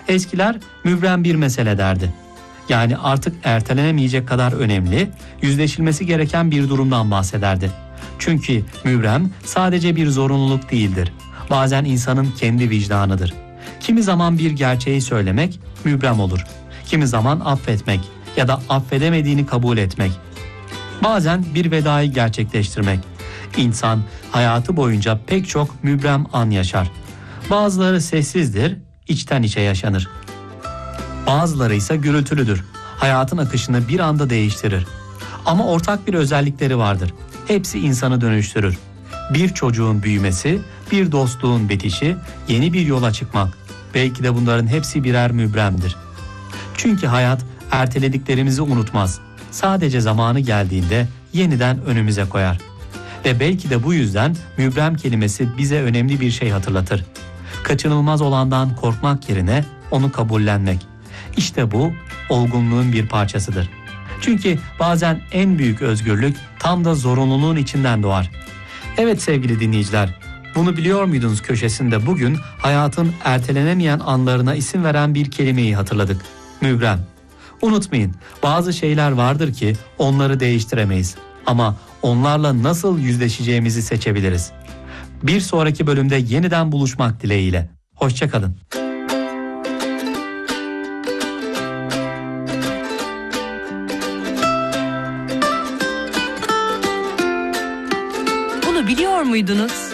Eskiler mübrem bir mesele derdi. Yani artık ertelenemeyecek kadar önemli, yüzleşilmesi gereken bir durumdan bahsederdi. Çünkü mübrem sadece bir zorunluluk değildir. Bazen insanın kendi vicdanıdır. Kimi zaman bir gerçeği söylemek mübrem olur. Kimi zaman affetmek ya da affedemediğini kabul etmek. Bazen bir vedayı gerçekleştirmek. İnsan hayatı boyunca pek çok mübrem an yaşar. Bazıları sessizdir, içten içe yaşanır. Bazıları ise gürültülüdür. Hayatın akışını bir anda değiştirir. Ama ortak bir özellikleri vardır. Hepsi insanı dönüştürür. Bir çocuğun büyümesi, bir dostluğun bitişi, yeni bir yola çıkmak. Belki de bunların hepsi birer mübremdir. Çünkü hayat ertelediklerimizi unutmaz. Sadece zamanı geldiğinde yeniden önümüze koyar. Ve belki de bu yüzden mübrem kelimesi bize önemli bir şey hatırlatır. Kaçınılmaz olandan korkmak yerine onu kabullenmek. İşte bu olgunluğun bir parçasıdır. Çünkü bazen en büyük özgürlük tam da zorunluluğun içinden doğar. Evet sevgili dinleyiciler, bunu biliyor muydunuz köşesinde bugün hayatın ertelenemeyen anlarına isim veren bir kelimeyi hatırladık. Mübrem. Unutmayın, bazı şeyler vardır ki onları değiştiremeyiz. Ama onlarla nasıl yüzleşeceğimizi seçebiliriz. Bir sonraki bölümde yeniden buluşmak dileğiyle. Hoşça kalın. Bunu biliyor muydunuz?